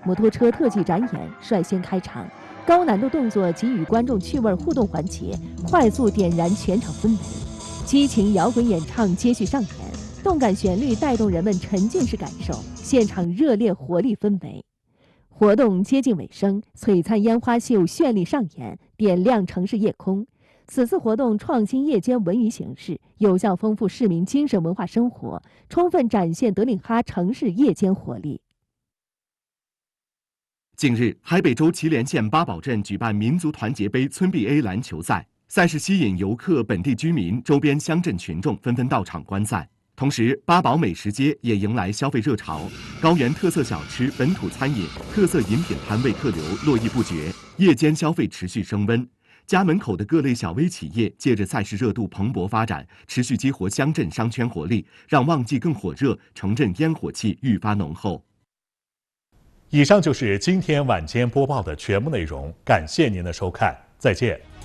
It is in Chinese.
摩托车特技展演率先开场，高难度动作给予观众趣味互动环节，快速点燃全场氛围。激情摇滚演唱接续上演，动感旋律带动人们沉浸式感受，现场热烈活力氛围。活动接近尾声，璀璨烟花秀绚丽上演，点亮城市夜空。此次活动创新夜间文娱形式，有效丰富市民精神文化生活，充分展现德令哈城市夜间活力。 近日，海北州祁连县八堡镇举办民族团结杯村 BA 篮球赛，赛事吸引游客、本地居民、周边乡镇群众纷纷到场观赛。同时，八堡美食街也迎来消费热潮，高原特色小吃、本土餐饮、特色饮品摊位客流络绎不绝，夜间消费持续升温。家门口的各类小微企业借着赛事热度蓬勃发展，持续激活乡镇商圈活力，让旺季更火热，城镇烟火气愈发浓厚。 以上就是今天晚间播报的全部内容，感谢您的收看，再见。